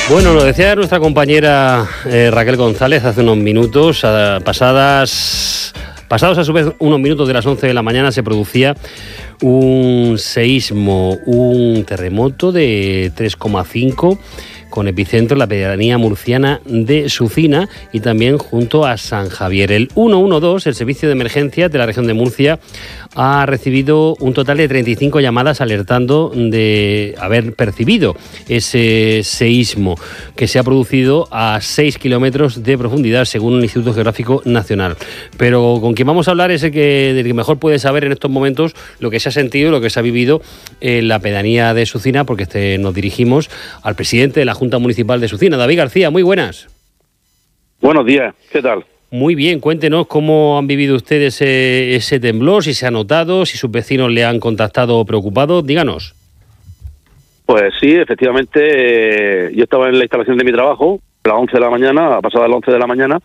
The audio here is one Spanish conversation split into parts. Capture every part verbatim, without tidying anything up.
Bueno, lo decía nuestra compañera eh, Raquel González hace unos minutos, a, pasadas, pasados a su vez unos minutos de las once de la mañana se producía un seísmo, un terremoto de tres coma cinco con epicentro en la pedanía murciana de Sucina y también junto a San Javier. El ciento doce, el servicio de emergencia de la región de Murcia, ha recibido un total de treinta y cinco llamadas alertando de haber percibido ese seísmo que se ha producido a seis kilómetros de profundidad, según el Instituto Geográfico Nacional. Pero con quien vamos a hablar es el que, del que mejor puede saber en estos momentos lo que se ha sentido, lo que se ha vivido en la pedanía de Sucina, porque este, nos dirigimos al presidente de la Junta Municipal de Sucina, David García. Muy buenas. Buenos días, ¿qué tal? Muy bien, cuéntenos cómo han vivido ustedes ese, ese temblor, si se ha notado, si sus vecinos le han contactado preocupados, díganos. Pues sí, efectivamente, eh, yo estaba en la instalación de mi trabajo a las once de la mañana, a pasadas las once de la mañana,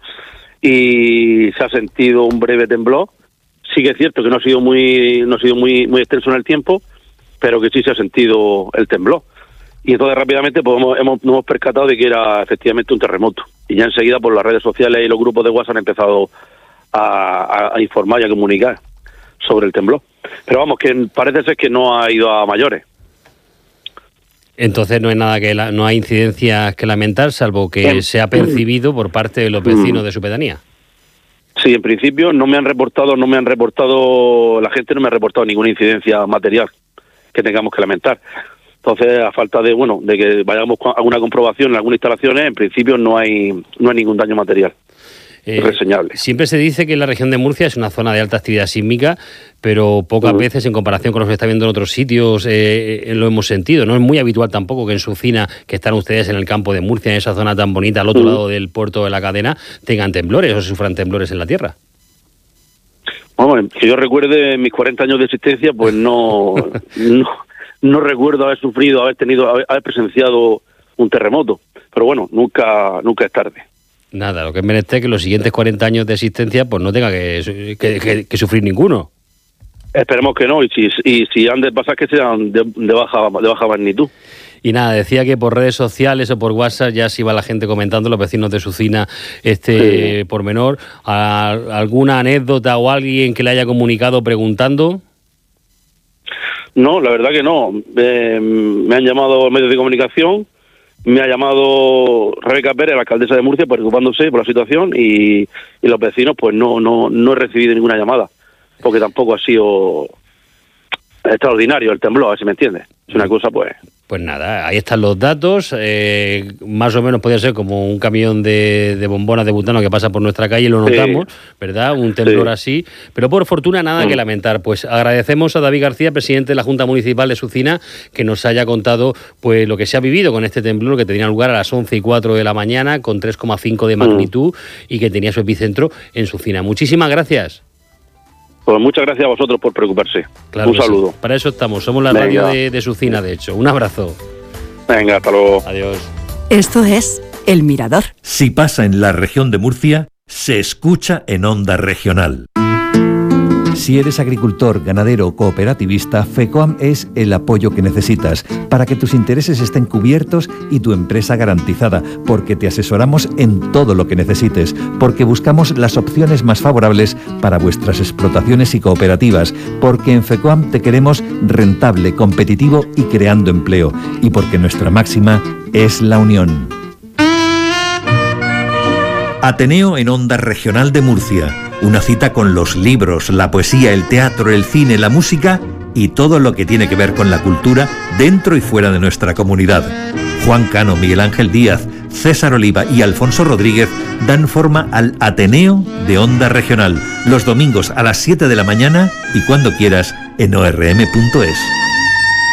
y se ha sentido un breve temblor. Sí que es cierto que no ha sido muy no ha sido muy muy extenso en el tiempo, pero que sí se ha sentido el temblor. Y entonces rápidamente pues, hemos, hemos, nos hemos percatado de que era efectivamente un terremoto. Y ya enseguida por las redes sociales y los grupos de WhatsApp han empezado a, a, a informar y a comunicar sobre el temblor. Pero vamos, que parece ser que no ha ido a mayores. Entonces no hay nada que la, no hay incidencias que lamentar, salvo que en, se ha percibido por parte de los vecinos de su pedanía. Sí, en principio no me han reportado, no me han reportado, la gente no me ha reportado ninguna incidencia material que tengamos que lamentar. Entonces, a falta de bueno de que vayamos a alguna comprobación en algunas instalaciones, en principio no hay no hay ningún daño material eh, reseñable. Siempre se dice que la región de Murcia es una zona de alta actividad sísmica, pero pocas uh-huh. veces en comparación con lo que se está viendo en otros sitios eh, lo hemos sentido. No es muy habitual tampoco que en Sucina, que están ustedes en el campo de Murcia, en esa zona tan bonita al otro uh-huh. lado del puerto de la cadena, tengan temblores o sufran temblores en la tierra. Bueno, que yo recuerde mis cuarenta años de existencia, pues no... no No recuerdo haber sufrido, haber tenido, haber, haber presenciado un terremoto. Pero bueno, nunca nunca es tarde. Nada, lo que es menester que los siguientes cuarenta años de existencia pues no tenga que, que, que, que sufrir ninguno. Esperemos que no, y si, y si han de pasar que sean de, de, baja, de baja magnitud. Y nada, decía que por redes sociales o por WhatsApp ya se iba la gente comentando, los vecinos de Sucina, este sí. pormenor. ¿Alguna anécdota o alguien que le haya comunicado preguntando? No, la verdad que no. Eh, me han llamado medios de comunicación, me ha llamado Rebeca Pérez, la alcaldesa de Murcia, preocupándose por la situación y, y los vecinos, pues no, no, no he recibido ninguna llamada, porque tampoco ha sido extraordinario el temblor, a ver si me entiendes. Es una cosa, pues... Pues nada, ahí están los datos, eh, más o menos podría ser como un camión de, de bombonas de butano que pasa por nuestra calle y lo notamos, sí. ¿verdad? Un temblor sí. así, pero por fortuna nada mm. que lamentar. Pues agradecemos a David García, presidente de la Junta Municipal de Sucina, que nos haya contado pues lo que se ha vivido con este temblor que tenía lugar a las once y cuatro de la mañana con tres coma cinco de magnitud mm. y que tenía su epicentro en Sucina. Muchísimas gracias. Pues muchas gracias a vosotros por preocuparse. Claro un saludo. Sí. Para eso estamos. Somos la Venga. radio de, de Sucina, de hecho. Un abrazo. Venga, hasta luego. Adiós. Esto es El Mirador. Si pasa en la región de Murcia, se escucha en Onda Regional. Si eres agricultor, ganadero o cooperativista, FECOAM es el apoyo que necesitas para que tus intereses estén cubiertos y tu empresa garantizada, porque te asesoramos en todo lo que necesites, porque buscamos las opciones más favorables para vuestras explotaciones y cooperativas, porque en FECOAM te queremos rentable, competitivo y creando empleo, y porque nuestra máxima es la unión. Ateneo en Onda Regional de Murcia. Una cita con los libros, la poesía, el teatro, el cine, la música y todo lo que tiene que ver con la cultura dentro y fuera de nuestra comunidad. Juan Cano, Miguel Ángel Díaz, César Oliva y Alfonso Rodríguez dan forma al Ateneo de Onda Regional, los domingos a las siete de la mañana y cuando quieras en o r m punto es.